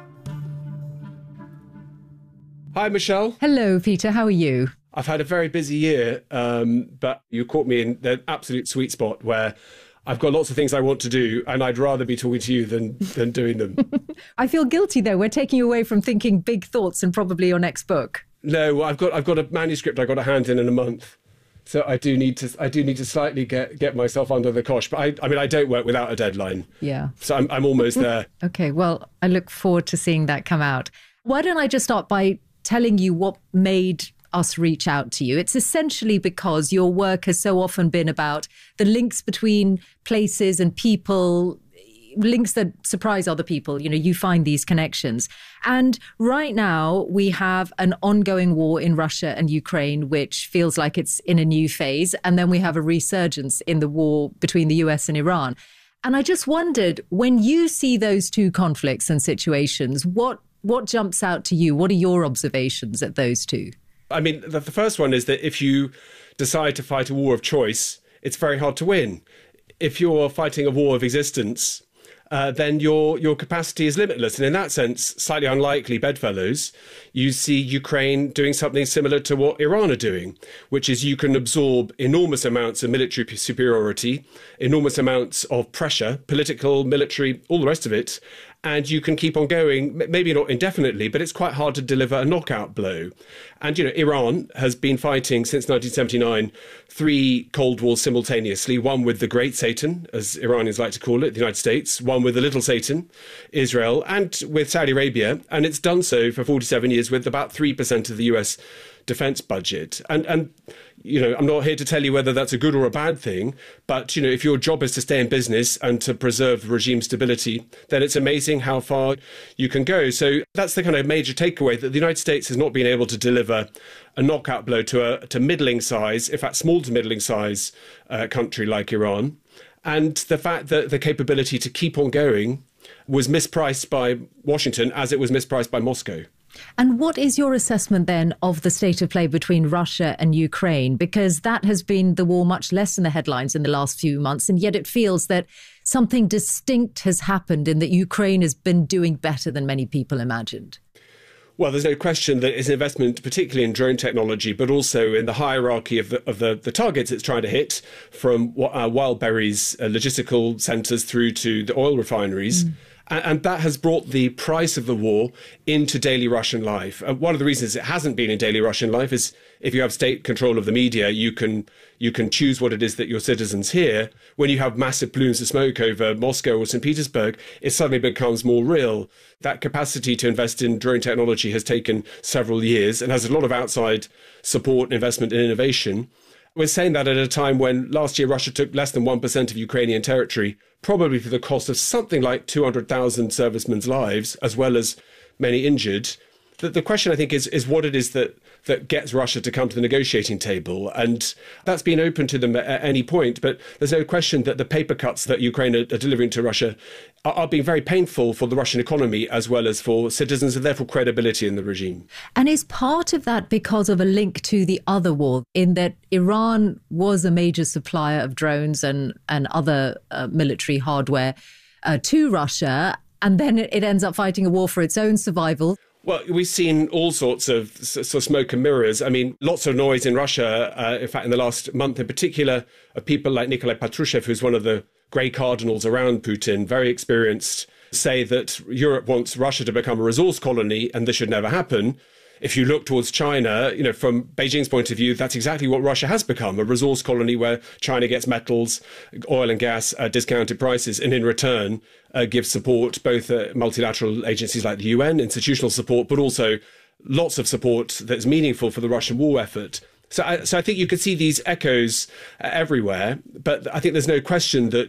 Hi, Michelle. Hello, Peter. How are you? I've had a very busy year, um, but you caught me in the absolute sweet spot where I've got lots of things I want to do, and I'd rather be talking to you than, than doing them. I feel guilty, though. We're taking you away from thinking big thoughts and probably your next book. No, I've got I've got a manuscript I've got to hand in in a month. So I do need to I do need to slightly get, get myself under the cosh. But I, I mean, I don't work without a deadline. Yeah. So I'm, I'm almost there. Okay, well, I look forward to seeing that come out. Why don't I just start by telling you what made us reach out to you? It's essentially because your work has so often been about the links between places and people, links that surprise other people. You know, you find these connections. And right now we have an ongoing war in Russia and Ukraine, which feels like it's in a new phase. And then we have a resurgence in the war between the U S and Iran. And I just wondered, when you see those two conflicts and situations, what What jumps out to you? What are your observations at those two? I mean, the, the first one is that if you decide to fight a war of choice, it's very hard to win. If you're fighting a war of existence, uh, then your your capacity is limitless. And in that sense, slightly unlikely bedfellows, you see Ukraine doing something similar to what Iran are doing, which is you can absorb enormous amounts of military superiority, enormous amounts of pressure, political, military, all the rest of it, and you can keep on going, maybe not indefinitely, but it's quite hard to deliver a knockout blow. And, you know, Iran has been fighting since nineteen seventy-nine three Cold Wars simultaneously, one with the Great Satan, as Iranians like to call it, the United States, one with the Little Satan, Israel, and with Saudi Arabia. And it's done so for forty-seven years with about three percent of the U S defense budget. And, and you know, I'm not here to tell you whether that's a good or a bad thing, but, you know, if your job is to stay in business and to preserve regime stability, then it's amazing how far you can go. So that's the kind of major takeaway, that the United States has not been able to deliver a knockout blow to a to middling size, in fact, small to middling size uh, country like Iran. And the fact that the capability to keep on going was mispriced by Washington as it was mispriced by Moscow. And what is your assessment then of the state of play between Russia and Ukraine? Because that has been the war much less in the headlines in the last few months, and yet it feels that something distinct has happened in that Ukraine has been doing better than many people imagined. Well, there's no question that it's an investment, particularly in drone technology, but also in the hierarchy of the of the, the targets it's trying to hit, from uh, Wildberry's uh, logistical centres through to the oil refineries. Mm. And that has brought the price of the war into daily Russian life. And one of the reasons it hasn't been in daily Russian life is if you have state control of the media, you can you can choose what it is that your citizens hear. When you have massive plumes of smoke over Moscow or Saint Petersburg, it suddenly becomes more real. That capacity to invest in drone technology has taken several years and has a lot of outside support and investment in innovation. We're saying that at a time when last year Russia took less than one percent of Ukrainian territory, probably for the cost of something like two hundred thousand servicemen's lives, as well as many injured. The, the question, I think, is, is what it is that, that gets Russia to come to the negotiating table. And that's been open to them at, at any point. But there's no question that the paper cuts that Ukraine are, are delivering to Russia are, are being very painful for the Russian economy, as well as for citizens, and therefore credibility in the regime. And is part of that because of a link to the other war, in that Iran was a major supplier of drones and, and other uh, military hardware uh, to Russia, and then it, it ends up fighting a war for its own survival? Well, we've seen all sorts of, sort of smoke and mirrors. I mean, lots of noise in Russia, uh, in fact, in the last month in particular, of people like Nikolai Patrushev, who's one of the grey cardinals around Putin, very experienced, say that Europe wants Russia to become a resource colony and this should never happen. If you look towards China, you know, from Beijing's point of view, that's exactly what Russia has become, a resource colony where China gets metals, oil and gas at discounted prices, and in return uh, gives support, both uh, multilateral agencies like the U N, institutional support, but also lots of support that's meaningful for the Russian war effort. So I, so I think you could see these echoes uh, everywhere, but I think there's no question that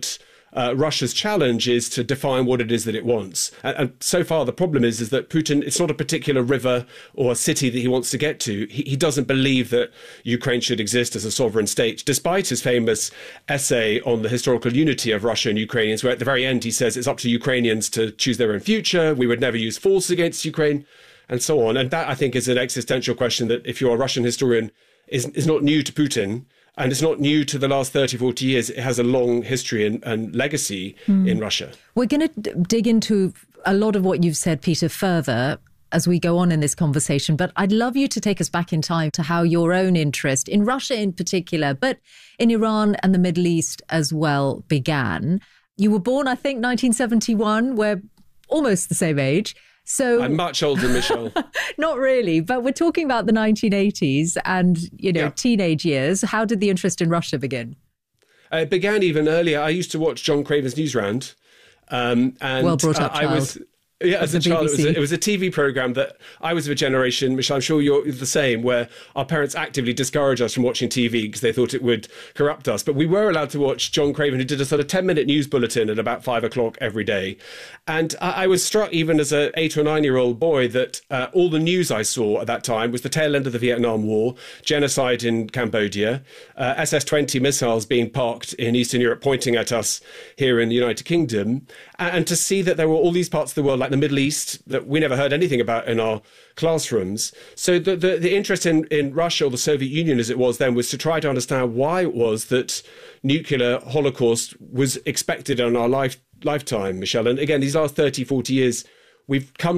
Uh, Russia's challenge is to define what it is that it wants. And, and so far, the problem is, is that Putin, it's not a particular river or a city that he wants to get to. He, he doesn't believe that Ukraine should exist as a sovereign state, despite his famous essay on the historical unity of Russia and Ukrainians, where at the very end he says it's up to Ukrainians to choose their own future. We would never use force against Ukraine, and so on. And that, I think, is an existential question that, if you're a Russian historian, is, is not new to Putin. And it's not new to the last thirty, forty years. It has a long history and, and legacy mm. in Russia. We're going to d- dig into a lot of what you've said, Peter, further as we go on in this conversation. But I'd love you to take us back in time to how your own interest in Russia in particular, but in Iran and the Middle East as well, began. You were born, I think, nineteen seventy-one. We're almost the same age. So I'm much older, Michelle. Not really, but we're talking about the nineteen eighties and, you know, yeah. teenage years. How did the interest in Russia begin? Uh, it began even earlier. I used to watch John Craven's Newsround. Um, and well brought up uh, I child. was Yeah, as a child, it was a, it was a T V programme that I was of a generation, which I'm sure you're the same, where our parents actively discouraged us from watching T V because they thought it would corrupt us. But we were allowed to watch John Craven, who did a sort of ten-minute news bulletin at about five o'clock every day. And I, I was struck, even as an eight or nine-year-old boy, that uh, all the news I saw at that time was the tail end of the Vietnam War, genocide in Cambodia, uh, S S twenty missiles being parked in Eastern Europe, pointing at us here in the United Kingdom. And, and to see that there were all these parts of the world, like the Middle East, that we never heard anything about in our classrooms. So the, the, the interest in, in Russia, or the Soviet Union as it was then, was to try to understand why it was that nuclear holocaust was expected in our life, lifetime, Michelle. And again, these last thirty, forty years, we've come